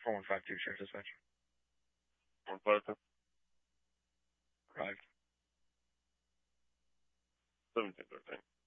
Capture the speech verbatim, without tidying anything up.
four one five two, Sheriff Dispatch. One five two. Arrived. Seventeen thirteen.